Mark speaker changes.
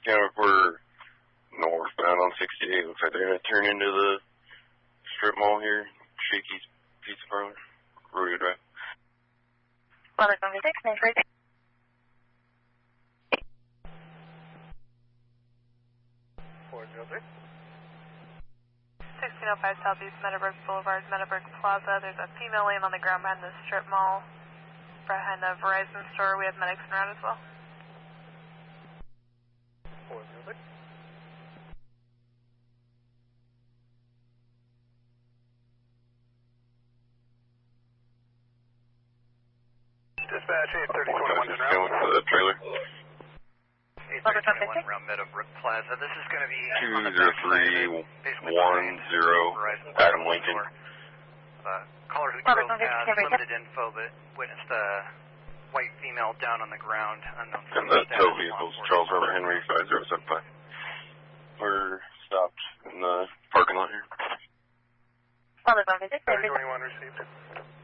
Speaker 1: if we're northbound on 68. Looks like they're going to turn into the strip mall here. Shakey's Pizza Parlor. Rodeo Drive.
Speaker 2: Well, it's on the 6, nice right.
Speaker 3: 403.
Speaker 4: 1605 Southeast Meadowbrook Boulevard, Meadowbrook Plaza. There's a female laying on the ground behind the strip mall. Behind the Verizon store, we have medics around as well.
Speaker 3: 403. Dispatch 83021
Speaker 1: Just going to the trailer.
Speaker 3: 83021 around Meadowbrook Plaza. This is going to be
Speaker 1: 20310 Adam Lincoln.
Speaker 3: Caller who drove has limited info, but witnessed a white female down on the ground. Unknown
Speaker 1: And the tow vehicle's Charles Robert Henry 5075. We're stopped in the parking lot here.
Speaker 2: Well, it's on the 6,
Speaker 3: 821 received.